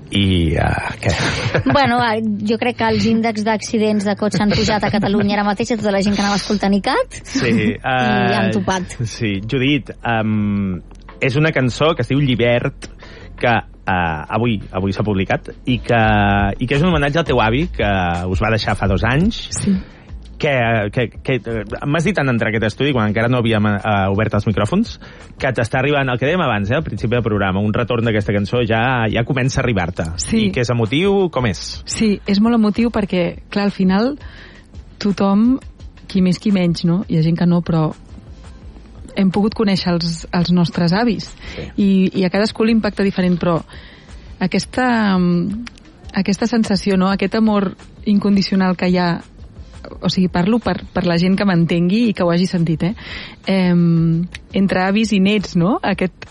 I què? Bueno, jo crec que els índexs d'accidents de cotxe han pujat a Catalunya ara mateix a tota la gent que anava escoltant ICAT i han topat. Sí, Judit, és una cançó que es diu Llibert, que avui s'ha publicat i que és un homenatge al teu avi, que us va deixar fa 2 anys. Sí. Que m'has dit en entrar a aquest estudi, quan encara no havíem obert els micròfons, que t'està arribant, el que dèiem abans, al principi del programa, un retorn d'aquesta cançó ja comença a arribar-te. Sí. I que és emotiu, com és? Sí, és molt emotiu perquè, clar, al final tothom, qui més qui menys, no? Hi ha gent que no, però hem pogut conèixer els nostres avis. Sí. I a cadascú l'impacta diferent, però aquesta sensació, no? Aquest amor incondicional que hi ha, o sigui, parlo per la gent que m'entengui i que ho hagi sentit, entre avis i nets, no?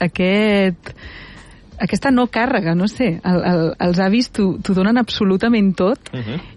Aquesta no càrrega, no sé, els avis t'ho donen absolutament tot.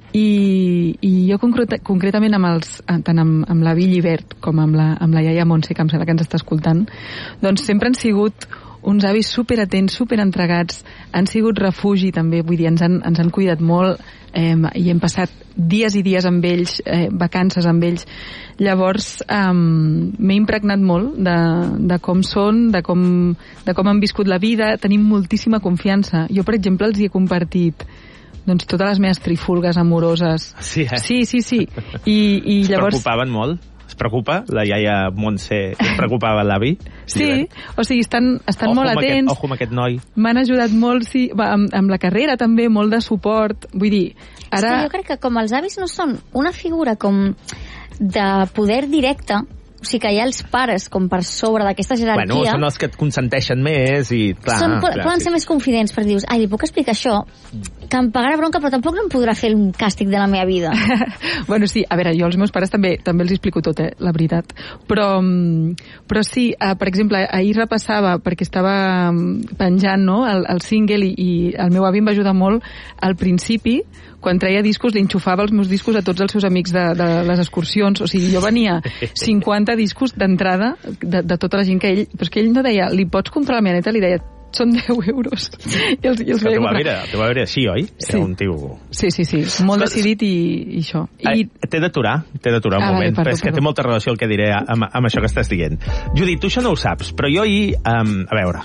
I jo concretament tant amb l'avi Llibert com amb la iaia Montse, que em sembla que ens està escoltant, doncs sempre han sigut uns avis superatents, superentregats, han sigut refugi també, vull dir, ens han cuidat molt, i hem passat dies i dies amb ells, vacances amb ells. Llavors m'he impregnat molt de com són, de com han viscut la vida, tenim moltíssima confiança. Jo, per exemple, els hi he compartit doncs totes les meves trifulgues amoroses. Sí, Sí. I llavors... Es preocupaven molt? Es preocupa? La iaia Montse es preocupava l'avi? Sí, o sigui, estan molt atents. Ojo amb aquest noi. M'han ajudat molt, sí, amb la carrera també, molt de suport. Vull dir, ara... És que jo crec que com els avis no són una figura com de poder directe, o sigui que hi ha els pares com per sobre d'aquesta jerarquia... Bueno, són els que et consenteixen més i... Clar, poden ser més confidents, perquè dius, li puc explicar això, que em pagarà bronca, però tampoc no em podrà fer un càstig de la meva vida. Bueno, sí, a veure, jo als meus pares també els explico tot, la veritat. Però sí, per exemple, ahir repassava, perquè estava penjant, no?, el single, i el meu avi em va ajudar molt al principi, quan treia discos, li enxufava els meus discos a tots els seus amics de les excursions. O sigui, jo venia 50 discos d'entrada de tota la gent que ell... Però és que ell no deia, li pots comprar la meva neta? Li deia, són 10 euros. I els veia comprar. El teu era així, oi? Sí. Era un tio... Sí. Molt decidit i això. T'he d'aturar un moment, perdó. És que té molta relació el que diré amb això que estàs dient. Judit, tu això no ho saps, però jo ahir... a veure...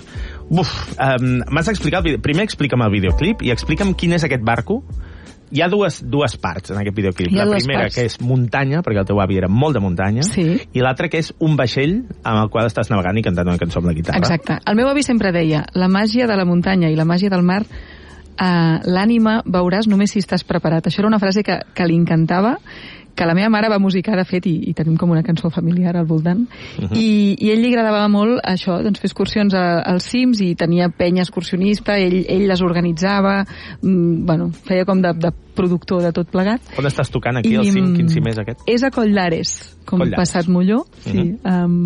m'has d'explicar el vídeo. Primer explica'm el videoclip i explica'm quin és aquest barco. Hi ha dues parts en aquest videoclip. La primera, que és muntanya, perquè el teu avi era molt de muntanya, sí. I l'altra, que és un vaixell amb el qual estàs navegant i cantant una cançó amb la guitarra. Exacte. El meu avi sempre deia, la màgia de la muntanya i la màgia del mar, l'ànima veuràs només si estàs preparat. Això era una frase que li encantava, que la meva mare va musicar, de fet, i tenim com una cançó familiar al voltant, i ell li agradava molt això, doncs fer excursions als cims, i tenia penya excursionista, ell les organitzava, feia com de productor de tot plegat. On estàs tocant aquí, al cim? Quin cim és aquest? És a Colldares, Passat Molló, sí.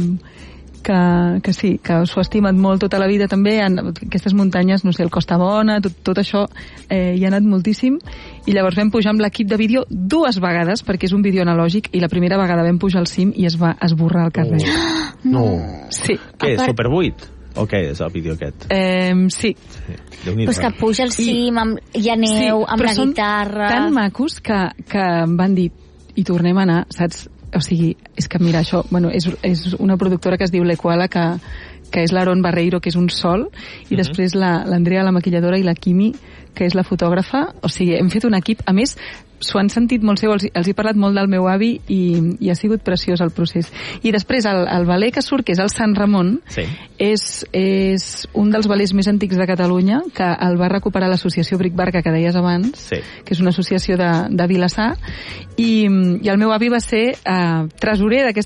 Que sí, que s'ho ha estimat molt tota la vida també, aquestes muntanyes, no sé, el Costa Bona, tot això hi ha anat moltíssim, i llavors vam pujar amb l'equip de vídeo 2 vegades, perquè és un vídeo analògic, i la primera vegada vam pujar al cim i es va esborrar el carrer. No! Sí. Què és, Super 8? O què és el vídeo aquest? Sí. Però és que puja al cim, hi ha neu, amb la guitarra... Tan macos que em van dir, i tornem a anar, saps? O sigui, és que mira, això, és una productora que es diu L'Equala, que és l'Aaron Barreiro, que és un sol, i després l'Andrea, la maquilladora, i la Quimi, que és la fotògrafa. O sigui, hem fet un equip. A més, s'ho han sentit molt seu, els he parlat molt del meu avi, i ha sigut preciós el procés. I després, el ballet que surt, que és el Sant Ramon, sí. és un dels ballets més antics de Catalunya, que el va recuperar l'associació Bric Barca, que deies abans, sí. Que és una associació de Vilassar, i el meu avi va ser tresorer d'aquesta